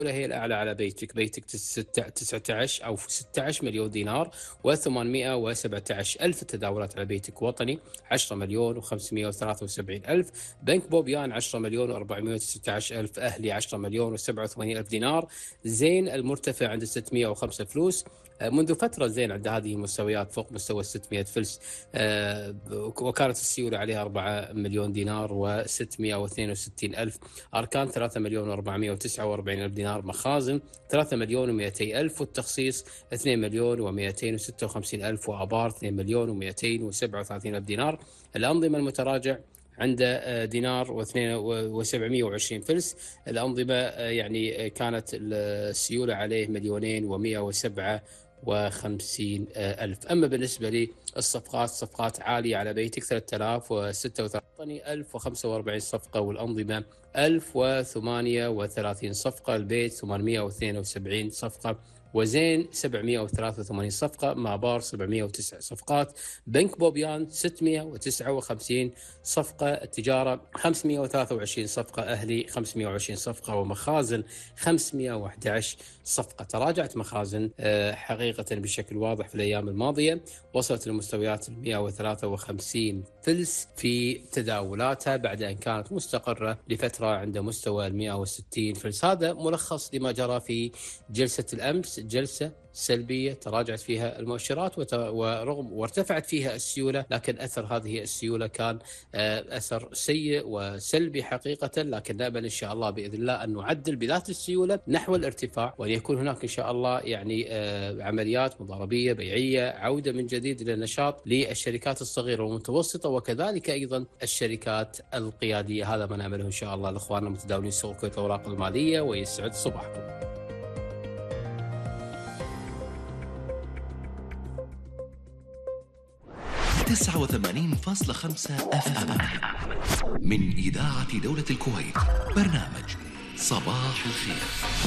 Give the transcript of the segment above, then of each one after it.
هي الأعلى على بيتك، بيتك 19 أو 16 مليون دينار و817 ألف التداولات على بيتك وطني 10 مليون و573 ألف. بنك بوبيان 10 مليون و419 ألف. أهلي 10 مليون و87 ألف دينار. زين المرتفع عند 605 فلوس. منذ فترة زين عند هذه المستويات فوق مستوى 600 فلس. وكانت السيولة عليها 4 مليون دينار و662 ألف. أركان 3 مليون و449 ألف دينار. مخازن 3 مليون و200 ألف. والتخصيص 2 مليون و256 ألف. وآبار 2 مليون و237 ألف دينار. الأنظمة المتراجع عنده دينار و720 فلس. الأنظمة يعني كانت السيولة عليه مليونين و107 و50 ألف. أما بالنسبة للصفقات، صفقات عالية على بيتك 3036 1045 صفقة. والأنظمة 1038 صفقة. البيت 872 صفقة. وزين 783 صفقة. مابار 709 صفقات. بنك بوبيان 659 صفقة. التجارة 523 صفقة. أهلي 520 صفقة. ومخازن 511 صفقة. تراجعت مخازن حقيقة بشكل واضح في الأيام الماضية، وصلت لمستويات 153 فلس في تداولاتها بعد أن كانت مستقرة لفترة عند مستوى 160 فلس. هذا ملخص لما جرى في جلسة الأمس، جلسة سلبية تراجعت فيها المؤشرات ورغم وارتفعت فيها السيولة، لكن أثر هذه السيولة كان أثر سيء وسلبي حقيقة. لكن نأمل إن شاء الله بإذن الله أن نعدل بذات السيولة نحو الارتفاع، وأن يكون هناك إن شاء الله يعني عمليات مضاربية بيعية، عودة من جديد إلى النشاط للشركات الصغيرة والمتوسطة، وكذلك أيضا الشركات القيادية. هذا ما نأمله إن شاء الله لإخواننا متداولين سوق الكويت الأوراق المالية، ويسعد صباحكم. 89.5 اف ام من إذاعة دولة الكويت، برنامج صباح الخير.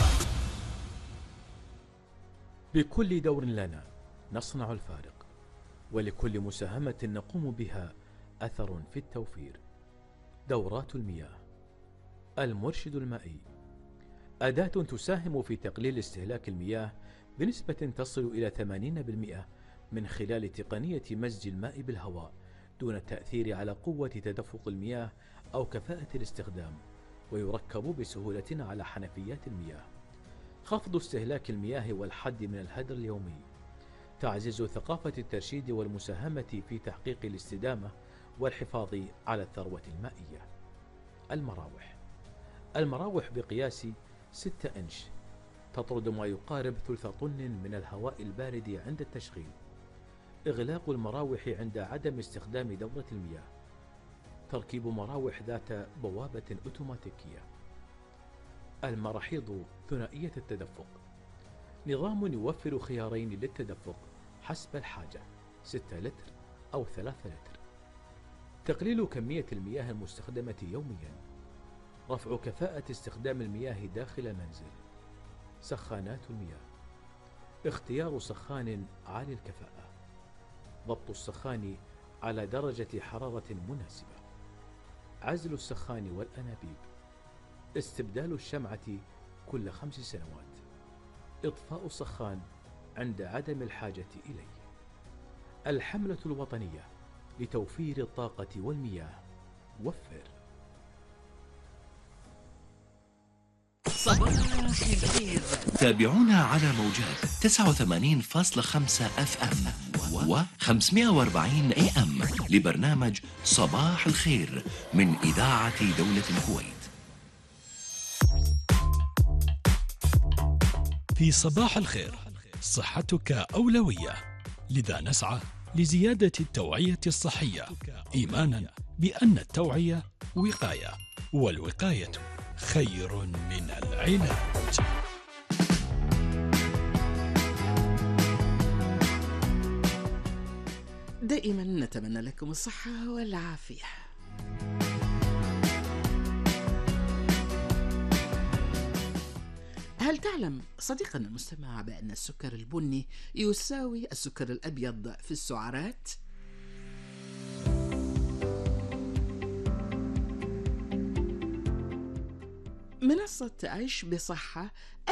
بكل دور لنا نصنع الفارق، ولكل مساهمة نقوم بها أثر في التوفير. دورات المياه، المرشد المائي، أداة تساهم في تقليل استهلاك المياه بنسبة تصل إلى 80% من خلال تقنية مزج الماء بالهواء دون التأثير على قوة تدفق المياه أو كفاءة الاستخدام، ويركب بسهولة على حنفيات المياه. خفض استهلاك المياه والحد من الهدر اليومي، تعزيز ثقافة الترشيد والمساهمة في تحقيق الاستدامة والحفاظ على الثروة المائية. المراوح بقياس 6 إنش تطرد ما يقارب ثلث طن من الهواء البارد عند التشغيل. إغلاق المراوح عند عدم استخدام دورة المياه. تركيب مراوح ذات بوابة أوتوماتيكية. المراحيض ثنائية التدفق، نظام يوفر خيارين للتدفق حسب الحاجة، 6 لتر أو 3 لتر. تقليل كمية المياه المستخدمة يوميا. رفع كفاءة استخدام المياه داخل المنزل. سخانات المياه، اختيار سخان عالي الكفاءة. ضبط السخان على درجة حرارة مناسبة. عزل السخان والأنابيب. استبدال الشمعة كل 5 سنوات. إطفاء السخان عند عدم الحاجة إليه. الحملة الوطنية لتوفير الطاقة والمياه. وفر. صباح الخير. تابعونا على موجات 89.5 اف ام و540 اي ام لبرنامج صباح الخير من إذاعة دولة الكويت. في صباح الخير صحتك أولوية، لذا نسعى لزيادة التوعية الصحية، إيمانا بأن التوعية وقاية، والوقاية خير من العلاج. دائما نتمنى لكم الصحة والعافية. هل تعلم صديقنا المستمع بأن السكر البني يساوي السكر الأبيض في السعرات؟ منصة عيش بصحة